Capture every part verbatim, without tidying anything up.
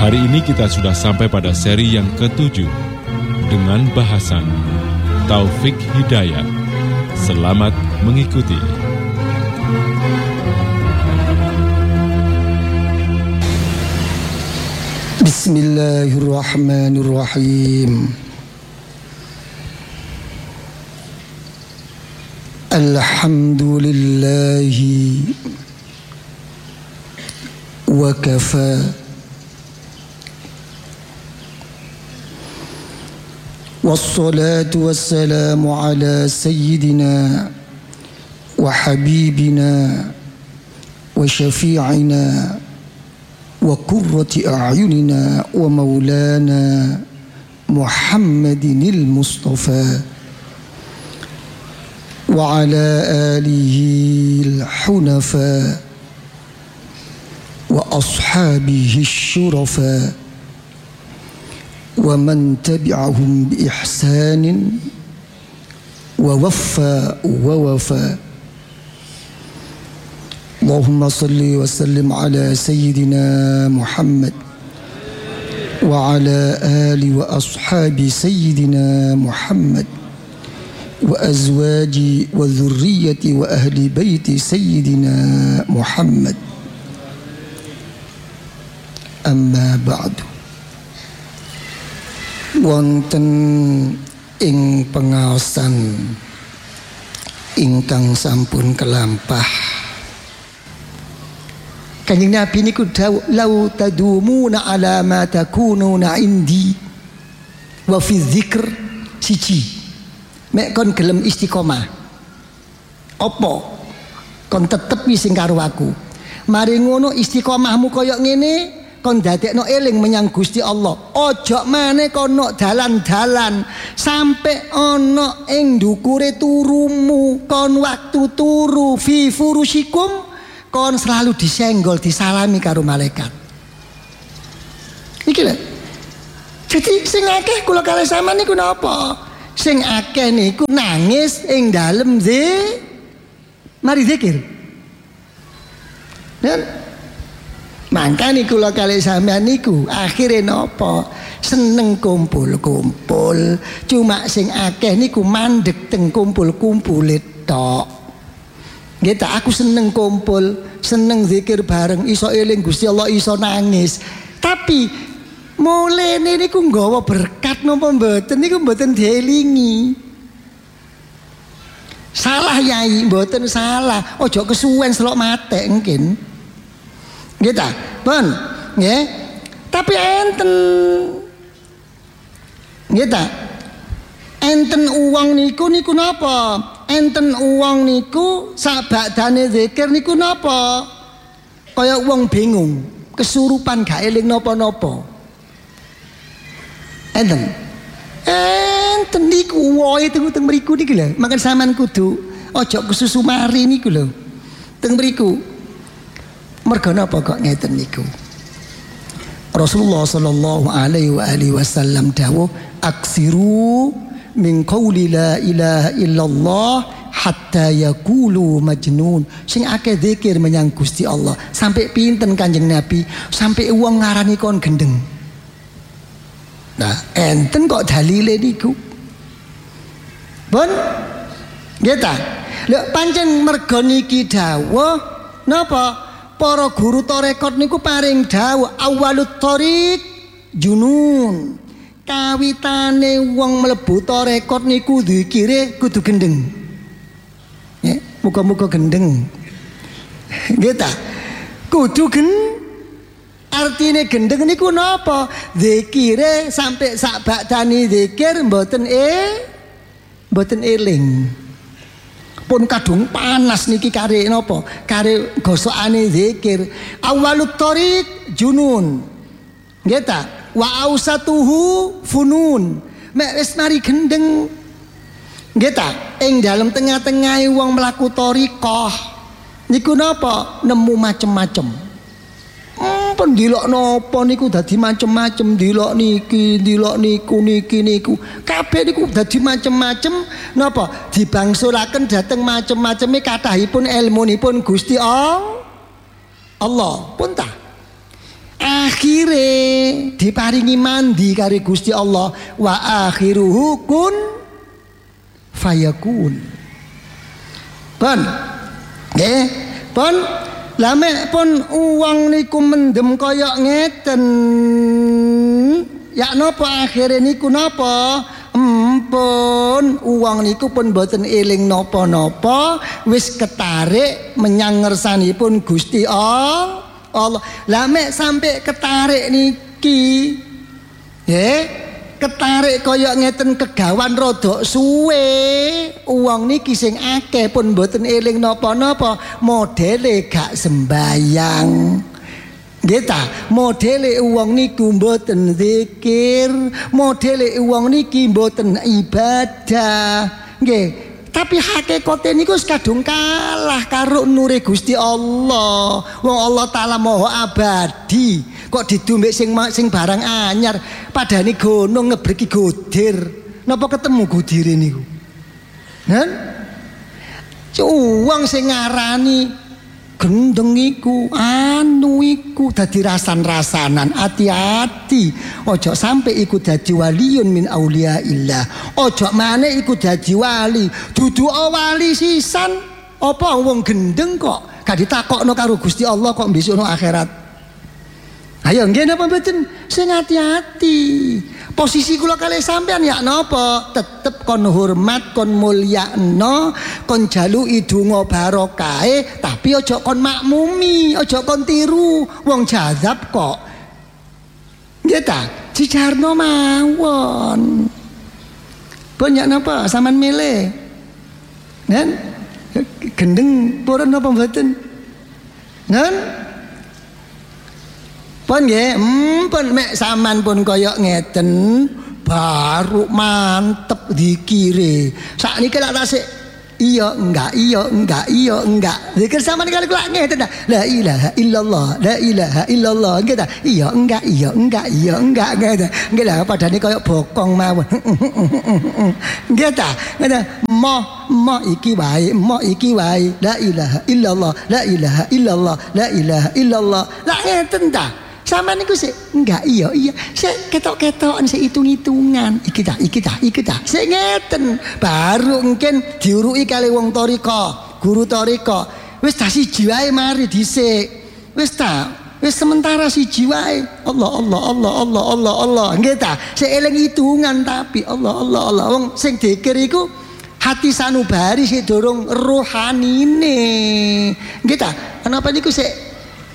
Hari ini kita sudah sampai pada seri yang ketujuh dengan bahasan Taufik Hidayat. Selamat mengikuti. Bismillahirrahmanirrahim. Alhamdulillahi wa kafa wassalatu wassalamu ala sayyidina wa habibina wa syafi'ina wa qurrati a'yunina wa maulana Muhammadinil Mustafa wa ala alihi al-hunafa wa ashabihi syurafa wa man tabi'ahum bi ihsanin wa waffa wa wafa. Allahumma salli wa sallim ala sayyidina Muhammad wa ala ali wa ashabi sayyidina Muhammad wa azwaji wa dhurriyyati wa ahli baiti sayyidina Muhammad. Amma ba'du. Wonten ing pengaosan ingkang sampun kelampah, Kanjeng Nabi niku dawuh lau tadumuna ala ma takununa indi wa fi dzikr siji mek kon gelem istiqomah apa kon tetep sing karo aku, mari ngono istiqomahmu kaya ngene kon dadekno eling menyang Gusti Allah. Ojo maneh kono dalan-dalan sampai ana ing ndukure turumu, kon waktu turu fi furusikum kon selalu disenggol disalami karo malaikat. Iki lho. Jadi sing akeh kula kalih sampeyan niku napa? Sing akeh niku nangis ing dalem ze mari zikir. Dan mangkane kula kalih sampeyan niku akhire napa? Seneng kumpul-kumpul. Cuma sing akeh niku mandeg teng kumpul-kumpule tok. Nggih ta, aku seneng kumpul, seneng zikir bareng, iso eling Gusti Allah, iso nangis. Tapi mulene niku nggawa berkat napa mboten niku mboten dielingi. Salah yai, mboten salah. Ojo kesuwen selok matek mungkin. Nggih ta? Pun, nggih. Tapi enten nggih ta? Enten uang niku niku napa? Enten uang niku sabadane zikir niku napa? Kaya wong bingung, kesurupan gak eling napa-napa. Enten. Enten niku woe teng teng mriku niki lho. Makan sampean kudu aja kesusu mari niku lho. Teng mriku. Mergo napa kok ngeten niku? Rasulullah sallallahu alaihi wa alihi wasallam dawuh, aksiru min qawli la ilaha illallah hatta yaqulu majnun. Sing akeh zikir menyang Gusti Allah. Sampai pinten Kanjeng Nabi? Sampai wong ngarani kon gendeng. Nah, enten kok dalile niku. Pun nggih ta? Lho pancen mergo niki dawuh napa? Para guru tarekat niku paring dawuh awalut thariq junun. Kawitane wong mlebu tarekat niku zikire kudu gendeng. Ya, muga-muga gendeng. Nggih ta? Kudu gen artine gendeng niku napa? Zikire sampai sak badani zikir mboten e mboten eling. Pun kadung panas niki kare napa? Kare gosokane zikir. Awalut thariq junun. Nggih ta? Wa ausatuhu funun. Mek wis mari gendeng. Nggih ta? Ing dalem tengah-tengahe wong mlaku thariqah niku napa? Nemu macem-macem. Hmm, pendilok napa niku dadi macem-macem, dilok niki, dilok niku, niki niku. Kabeh niku dadi macem-macem napa? Dibangsulaken dhateng macem-maceme kathahipun ilmunipun Gusti Allah. Allah pun ta. akhire diparingi mandi karo Gusti Allah, wa akhiruhu kun fayakun. Pun nggih, pun lamek pun uang niku mendem kaya ngeten, ya napa akhire niku napa? Empun uang niku pun boten eling napa-napa, wis ketarik menyang ngersanipun Gusti Allah. Allah. Lah mek sampai ketarik niki, nggih, ketarik kaya ngeten kegawan rodok suwe, uang niki sing akeh pun boten eling napa-napa, modele gak sembayang. Nggih ta, modele uang niku mboten zikir, modele uang niki mboten ibadah. Nggih. Tapi hakikate niku kadung kalah karo nure Gusti Allah. Wong Allah Taala Maha Abadi, kok didumbek sing sing barang anyar, padane gunung ngebreki godir. Napa ketemu godire niku? Kan? Cuwang sing ngarani gendeng iku, anu iku dadi rasan-rasanan. Hati-hati, ojo sampai iku dadi waliun min auliyaillah. Ojo maneh iku dadi wali, dudu wali sisan. Apa wong gendeng kok gak ditakokno karo Gusti Allah kok besok no akhirat. Ayo nggih napa mboten? Sing hati-hati. Posisi kula kalih sampean ya napa? Tetep kon hormat, kon mulyakno, kon jaluki donga barokahe, tapi aja kon makmumi, aja kon tiru wong jazab kok. Nggih ta? Dijarno mawon. Banyak napa sampean milih? Nen? Gendeng purun napa mboten? Nen? Pun nggih, hmm, pun mek sampean pun kaya ngeten baru mantep dikire. Sakniki lak tasik iya enggak iya enggak iya enggak. Zikir sampean kali kula ngeten ta. La ilaha illallah, la ilaha illallah. Nggih ta? Iya enggak iya enggak iya enggak ngeten. Nggih lah padane kaya bokong mawon. Nggih ta? Ngeten. Mo mo iki wae, mo iki wae. La ilaha illallah, la ilaha illallah, la ilaha illallah. Lah ngeten ta? Sama niku sik enggak iya iya sik ketok-ketokan sik hitung-hitungan iki ta iki ta iki ta sik ngeten baru mungkin diuruki kali wong toriko guru toriko wis ta siji wae mari dhisik wis ta wis sementara siji wae Allah Allah Allah Allah Allah Allah nggih ta sik eling hitungan tapi Allah Allah Allah wong sing dikir iku hati sanubari sik dorong rohanine nggih ta kenapa niku sik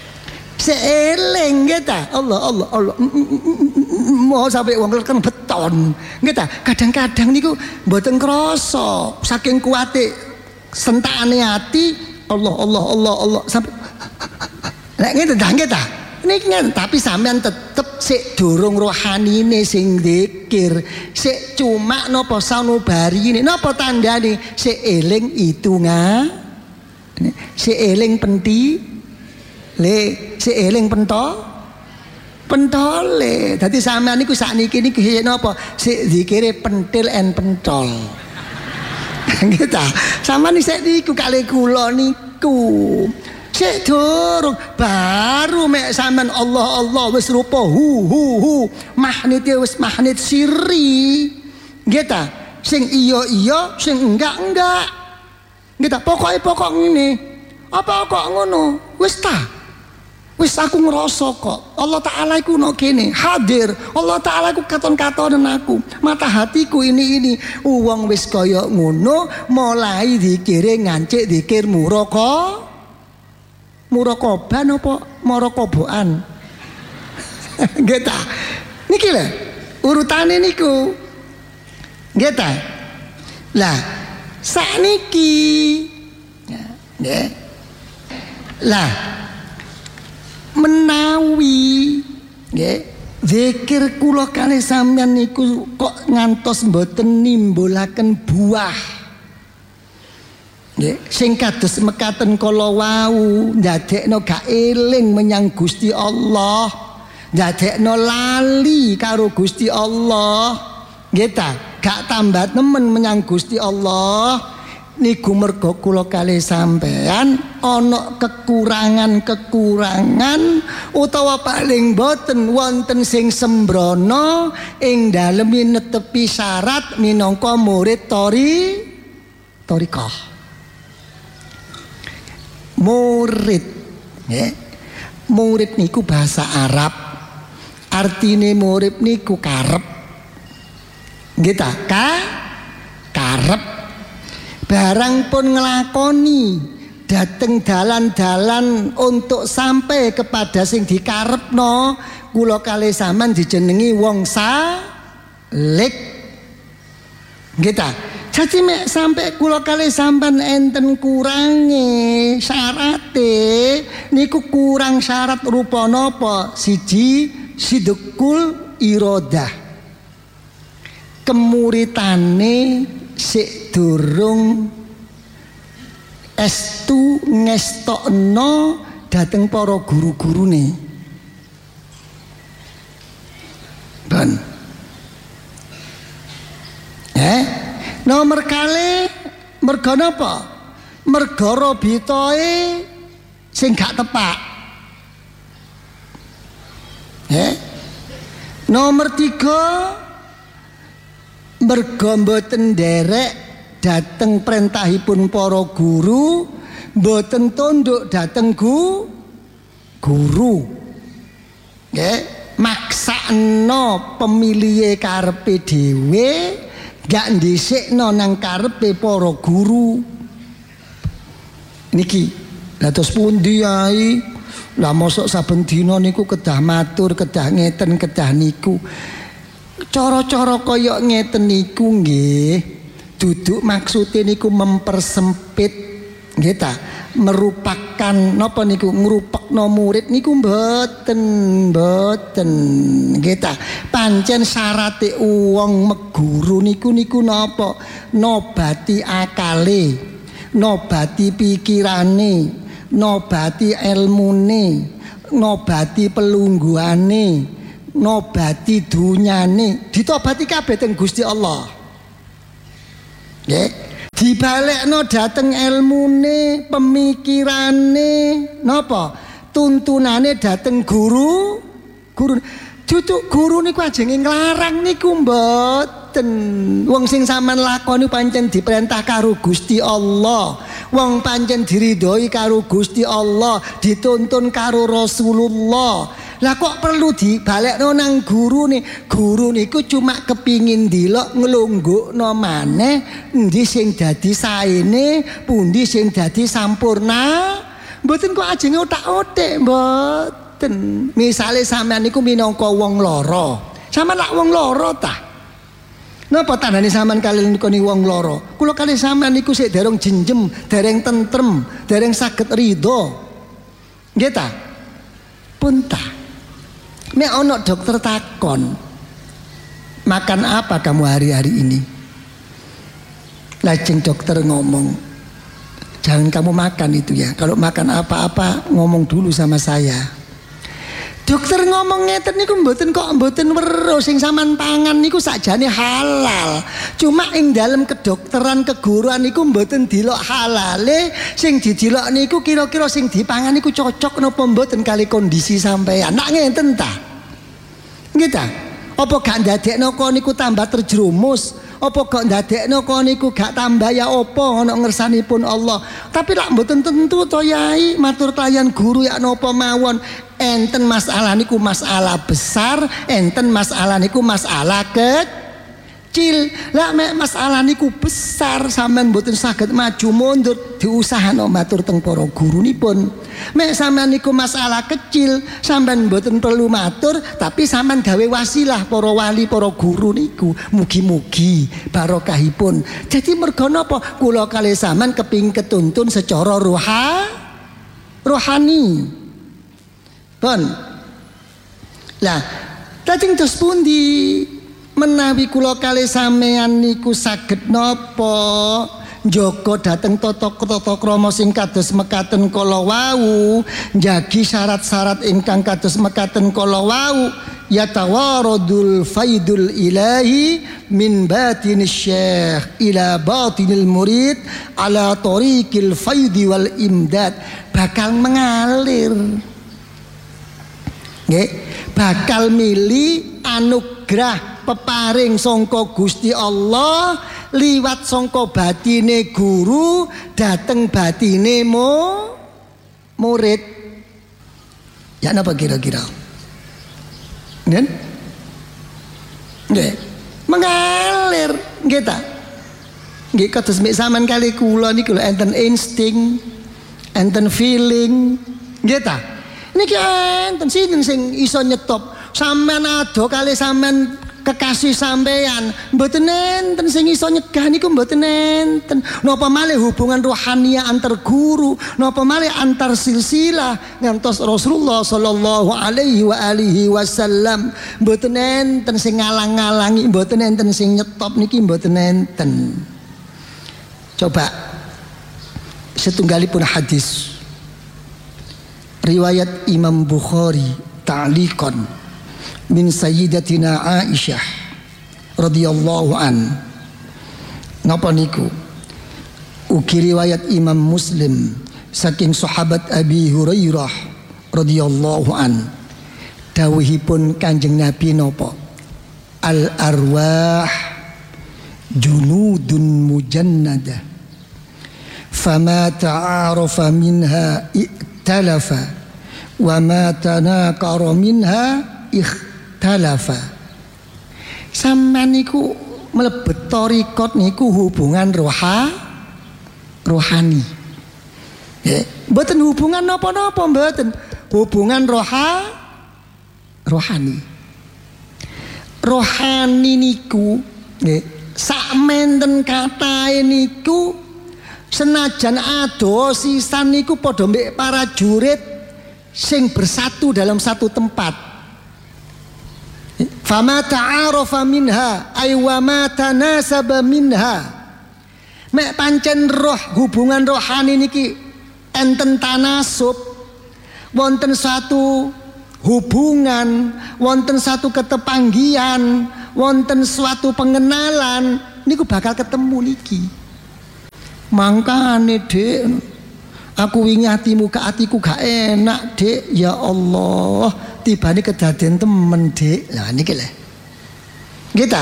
seeleng nggih ta Allah Allah Allah mau sampai wong kan beton nggih ta kadang-kadang niku mboten krasa saking kuate sentakane ati Allah Allah Allah Allah sampai lek ngene ta nggih ta niki tapi sampean tetep sik durung rohanine sing zikir sik cuma napa sanubarine napa tandane sik eling hitungan sik eling penti le si eling pentol pentole dadi sampean niku sakniki niki napa si zikire pentil en pentol nggih ta sampean sik niku kalih kula niku sik durung baru mek sampean Allah Allah wis rupa hu hu hu mahnit wis mahnit siri nggih ta sing iya iya sing enggak enggak nggih ta pokoke pokok ngene apa kok ngono wis ta wis aku ngerasa kok Allah Ta'ala iku no kene hadir Allah Ta'ala iku katon-katonen aku mata hatiku ini ini uang wis kaya ngono mulai dikire ngancik dikir muraka murakoban apa marakoboan nggih ta niki lho urutane niku nggih ta lah sakniki nggih lah menawi nggih zikir kula kalih sampeyan niku kok ngantos mboten nimbulaken buah nggih sing kados mekaten kala wau ndadekno gak eling menyang Gusti Allah ndadekno lali karo Gusti Allah nggih ta gak tambah nemen menyang Gusti Allah niku merga kula kalih sampean ana kekurangan-kekurangan utawa paling boten wonten sing sembrono ing dalem netepi syarat minangka murid tori thariqah. Murid ya. Murid niku bahasa Arab. Artine murid niku karep. Nggih ta? Ka karep. Barang pun ngelakoni dateng dalan-dalan untuk sampai kepada sing dikarepno, kula kalih sampean dijenengi wong salik. Nggih ta? Jadi mek sampai kula kalih sampean enten kurange syarate niku kurang syarat rupa napa? Siji sidqul iradah. Kemuritane sik durung estu ngestokno dateng para guru-gurune. Ben. Eh? Nomor kali merga napa? Merga robitoe sing gak tepak. Eh? Nomor tiga merga mboten nderek dateng perintahipun para guru, mboten tunduk dateng gu guru. Nggih, maksakno pemilihe karepe dhewe, gak ndisikno nang karepe para guru. Niki dados pundi yai? Lah mosok saben dina niku kedah matur, kedah ngeten, kedah niku. Cara-cara kaya ngeten niku nggih duduk maksude niku mempersempit nggih ta, merupakan napa niku ngrupekno murid niku mboten mboten nggih ta. Pancen syarate wong meguru niku niku napa? Nobati akale, nobati pikirane, nobati ilmune, nobati pelungguhane, nobati dunyane, ditobati kabeh teng Gusti Allah. Nggih, dibalekno dateng ilmune, pemikirane, napa? Tuntunane dateng guru, guru. Duduk guru niku ajenge nglarang niku mboten. Wong sing sampean lakoni pancen diperintah karo Gusti Allah. Wong pancen diridhoi karo Gusti Allah, dituntun karo Rasulullah. Lah kok perlu dibalekno nang guru nih? Guru niku cuma kepingin dilok nglunggukno maneh endi sing dadi saene, pundi sing dadi sampurna. Mboten kok ajenge otak-otik mboten. Misale sampean niku minangka wong lara. Sampeyan lak wong lara ta? Napa tandane sampean kaliyan niku wong lara? Kula kalih sampean niku sik dereng jenjem, dereng tentrem, dereng saged ridho. Nggih ta? Pun ta. Nek ana dokter takon, makan apa kamu hari-hari ini? Lajeng dokter ngomong, jangan kamu makan itu ya. Kalau makan apa-apa ngomong dulu sama saya. Dokter ngomong ngeten niku mboten kok mboten weruh sing sampean pangan niku sakjane halal. Cuma ing dalam kedokteran keguruan niku mboten dilok halale, sing didilok niku kira-kira sing dipangan niku cocok napa mboten kali kondisi sampean. Nak ngenten ta? Nggih ta? Apa gak ndadekno kok niku tambah terjerumus? Apa kok ndadekno kok niku gak tambah ya apa ana ngersanipun Allah. Tapi lak mboten tentu to Yai, matur kaliyan guru ya napa mawon. Enten masalah niku masalah besar, enten masalah niku masalah kecil. Lah mek masalah niku besar sampean mboten saged maju mundur, diusahano matur teng para gurunipun. Mek sampean niku masalah kecil, sampean mboten perlu matur, tapi sampean gawe wasilah para wali, para guru niku. Mugi-mugi barokahipun. Jadi merga napa? Kula kalih sampean kepingin ketuntun secara roha, rohani. Pun. Lah, lajeng dos pundi menawi kula kalih sampeyan niku saged napa njaga dhateng tata krama sing kados mekaten kala wau, njagi syarat-syarat ingkang kados mekaten kala wau, yatawaradul faidul ilahi min batin syekh ila batinil murid ala tariqil faidi wal imdad, bakal mengalir nggih, bakal mili anugerah peparing sangka Gusti Allah liwat sangka batine guru dateng batine mo murid. Ya napa kira-kira? Nggih. Nggih. Mengalir nggih ta? Nggih kados mek sampean kali kula niku lho enten insting, enten feeling, nggih ta? Niki enten sinten sing iso nyetop sampean ado kali sampean kekasih sampean mboten enten sing iso nyegah niku mboten enten. Napa malih hubungan rohania antar guru, napa malih antar silsilah ngantos Rasulullah sallallahu alaihi wa alihi wasallam mboten enten sing ngalang-ngalangi, mboten enten sing nyetop niki mboten enten. Coba setunggalipun hadis riwayat Imam Bukhari ta'liqan min sayyidatina Aisyah radhiyallahu an. Napa niku? Ugi riwayat Imam Muslim saking sahabat Abi Hurairah radhiyallahu an. Dawuhipun Kanjeng Nabi napa? Al arwah junudun mujannadah fama ta'arafa minha i'talafa wa ma tanakara minha ikhtalafa. Sampeyan niku mlebet thariqat niku hubungan roha rohani. Nggih, mboten hubungan napa-napa mboten. Hubungan roha rohani. Rohani niku nggih sak menten katae niku senajan ado sisan niku padha mbek para jurid sing bersatu dalam satu tempat. Fama ta'arafa minha ay wa ma tanasaba minha. Mek pancen roh hubungan rohani niki enten tanasub, wonten satu hubungan, wonten satu ketepanggihan, wonten suatu pengenalan niku bakal ketemu niki. Mangkane Dik, aku wingi atimu ke atiku gak enak Dik, ya Allah tibane kedaden temen Dik. Lah niki lho. Kita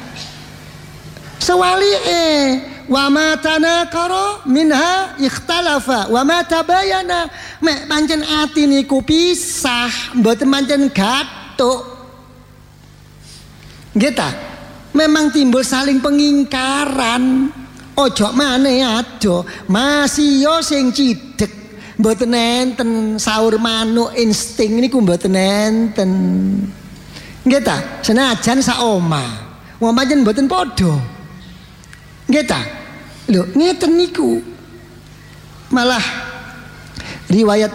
sewalike wa ma tanakara minha ikhtalafa wa ma tabayana. Mek pancen ati niku pisah, mboten pancen gathuk. Nggih ta? Memang timbul saling pengingkaran. Ojo maneh ado, masih yo sing cidek. Mboten enten sahur manuk insting niku mboten enten. Nggih ta? Senajan sak omah. Wong pancen mboten padha. Nggih ta? Lho, ngeten niku. Malah riwayat